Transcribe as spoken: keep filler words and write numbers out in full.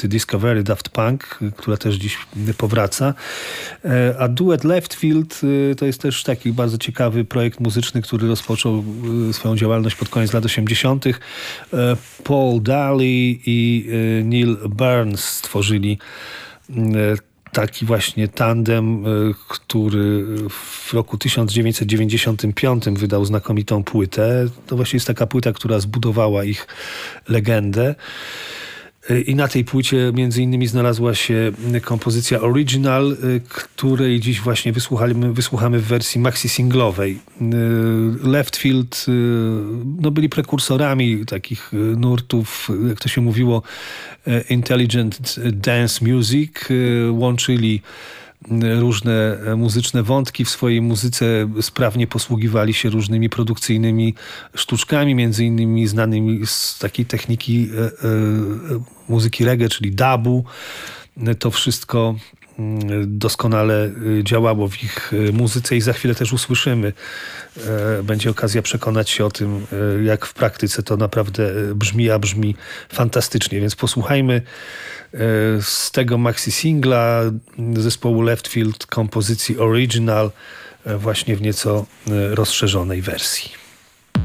Discovery Daft Punk, która też dziś powraca. A duet Left Field to jest też taki bardzo ciekawy projekt muzyczny, który rozpoczął swoją działalność pod koniec lat osiemdziesiątych. Paul Daly i Neil Burns stworzyli taki właśnie tandem, który w roku tysiąc dziewięćset dziewięćdziesiątym piątym wydał znakomitą płytę. To właśnie jest taka płyta, która zbudowała ich legendę. I na tej płycie między innymi znalazła się kompozycja Original, której dziś właśnie wysłuchamy, wysłuchamy w wersji maxi-singlowej. Left Field no, byli prekursorami takich nurtów, jak to się mówiło, intelligent dance music. Łączyli różne muzyczne wątki w swojej muzyce, sprawnie posługiwali się różnymi produkcyjnymi sztuczkami, między innymi znanymi z takiej techniki e, e, muzyki reggae, czyli dubu. To wszystko doskonale działało w ich muzyce i za chwilę też usłyszymy. Będzie okazja przekonać się o tym, jak w praktyce to naprawdę brzmi, a brzmi fantastycznie. Więc posłuchajmy z tego maxi singla zespołu Left Field kompozycji Original właśnie w nieco rozszerzonej wersji.